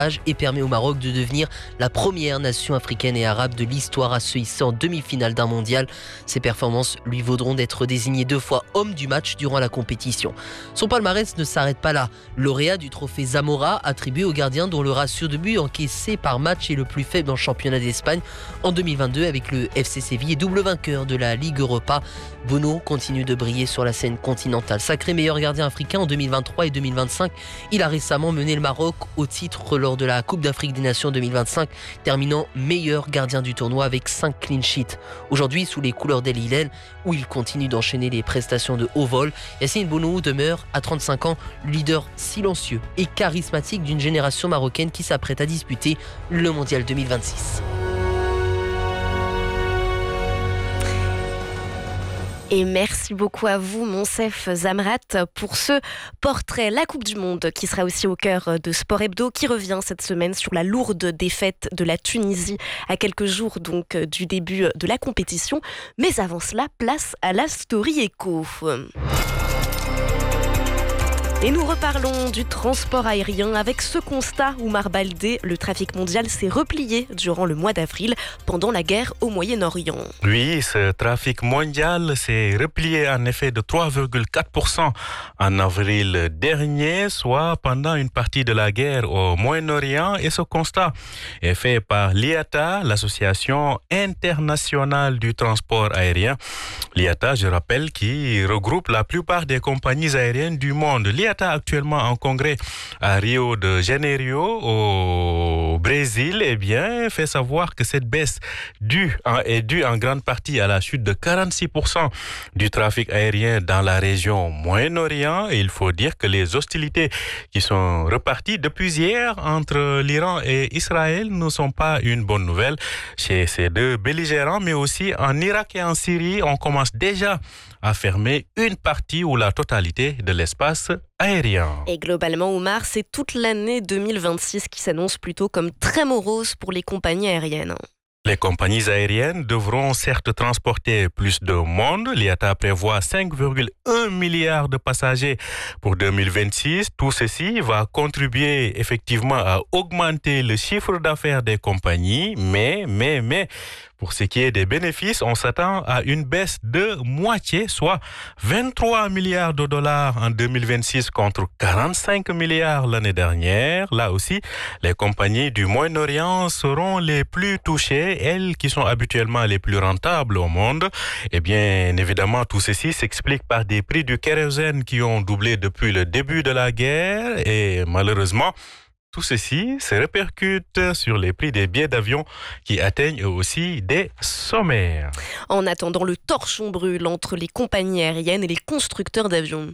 et permet au Maroc de devenir la première nation africaine et arabe de l'histoire à se hisser en demi-finale d'un mondial. Ses performances lui vaudront d'être désigné 2 fois homme du match durant la compétition. Son palmarès ne s'arrête pas là. Lauréat du trophée Zamora, attribué au gardien dont le ratio de buts encaissés par match est le plus faible en championnat d'Espagne en 2022 avec le FC Séville et double vainqueur de la Ligue Europa. Bono continue de briller sur la scène continentale. Sacré meilleur gardien africain en 2023 et 2025, il a récemment mené le Maroc au titre lors de la Coupe d'Afrique des Nations 2025, terminant meilleur gardien du tournoi avec 5 clean sheets. Aujourd'hui, sous les couleurs d'El Hilal, où il continue d'enchaîner les prestations de haut vol, Yacine Bounou demeure à 35 ans le leader silencieux et charismatique d'une génération marocaine qui s'apprête à disputer le Mondial 2026. Et merci beaucoup à vous, Monsef Zamrat, pour ce portrait. La Coupe du Monde qui sera aussi au cœur de Sport Hebdo, qui revient cette semaine sur la lourde défaite de la Tunisie à quelques jours donc du début de la compétition. Mais avant cela, place à la Story Éco. Et nous reparlons du transport aérien avec ce constat, Oumar Baldé, le trafic mondial s'est replié durant le mois d'avril pendant la guerre au Moyen-Orient. Oui, ce trafic mondial s'est replié en effet de 3,4% en avril dernier, soit pendant une partie de la guerre au Moyen-Orient. Et ce constat est fait par l'IATA, l'Association internationale du transport aérien. L'IATA, je rappelle, qui regroupe la plupart des compagnies aériennes du monde. L'IATA actuellement en congrès à Rio de Janeiro au Brésil, fait savoir que cette baisse est due en grande partie à la chute de 46% du trafic aérien dans la région Moyen-Orient. Et il faut dire que les hostilités qui sont reparties depuis hier entre l'Iran et Israël ne sont pas une bonne nouvelle chez ces deux belligérants, mais aussi en Irak et en Syrie, on commence déjà à fermer une partie ou la totalité de l'espace aérien. Et globalement, Oumar, c'est toute l'année 2026 qui s'annonce plutôt comme très morose pour les compagnies aériennes. Les compagnies aériennes devront certes transporter plus de monde. L'IATA prévoit 5,1 milliards de passagers pour 2026. Tout ceci va contribuer effectivement à augmenter le chiffre d'affaires des compagnies. Mais, pour ce qui est des bénéfices, on s'attend à une baisse de moitié, soit 23 milliards de dollars en 2026 contre 45 milliards l'année dernière. Là aussi, les compagnies du Moyen-Orient seront les plus touchées, elles qui sont habituellement les plus rentables au monde. Et bien évidemment, tout ceci s'explique par des prix du kérosène qui ont doublé depuis le début de la guerre et malheureusement, tout ceci se répercute sur les prix des billets d'avion qui atteignent aussi des sommets. En attendant, le torchon brûle entre les compagnies aériennes et les constructeurs d'avions.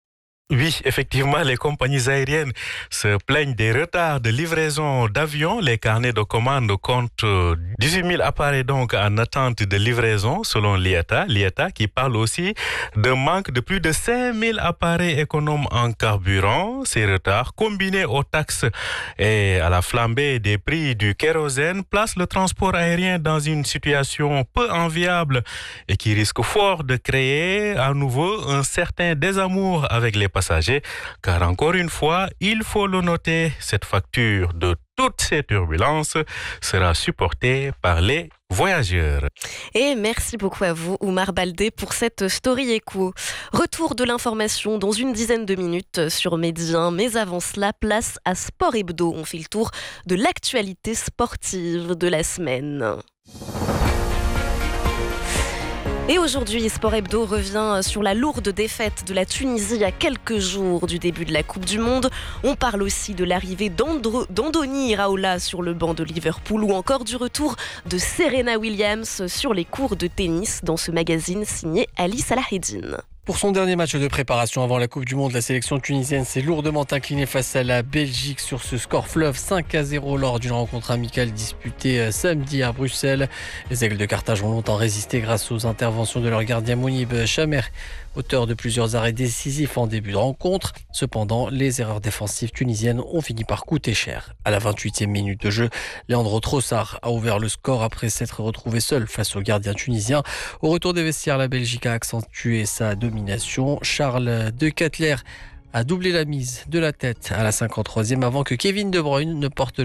Oui, effectivement, les compagnies aériennes se plaignent des retards de livraison d'avions. Les carnets de commandes comptent 18 000 appareils donc en attente de livraison selon l'IATA. L'IATA qui parle aussi d'un manque de plus de 5 000 appareils économes en carburant. Ces retards, combinés aux taxes et à la flambée des prix du kérosène, placent le transport aérien dans une situation peu enviable et qui risque fort de créer à nouveau un certain désamour avec les passagers, car encore une fois, il faut le noter, cette facture de toutes ces turbulences sera supportée par les voyageurs. Et merci beaucoup à vous, Oumar Baldé, pour cette Story Éco. Retour de l'information dans une dizaine de minutes sur Medi 1, mais avant cela, place à Sport Hebdo. On fait le tour de l'actualité sportive de la semaine. Et aujourd'hui, Sport Hebdo revient sur la lourde défaite de la Tunisie à quelques jours du début de la Coupe du Monde. On parle aussi de l'arrivée d'Andoni Iraola sur le banc de Liverpool ou encore du retour de Serena Williams sur les cours de tennis dans ce magazine signé Ali Salaheddine. Pour son dernier match de préparation avant la Coupe du Monde, la sélection tunisienne s'est lourdement inclinée face à la Belgique sur ce score fleuve 5-0 lors d'une rencontre amicale disputée samedi à Bruxelles. Les Aigles de Carthage ont longtemps résisté grâce aux interventions de leur gardien Mounib Chamer, auteur de plusieurs arrêts décisifs en début de rencontre. Cependant, les erreurs défensives tunisiennes ont fini par coûter cher. À la 28e minute de jeu, Leandro Trossard a ouvert le score après s'être retrouvé seul face au gardien tunisien. Au retour des vestiaires, la Belgique a accentué sa domination. Charles De Ketelaere a doublé la mise de la tête à la 53e avant que Kevin De Bruyne ne porte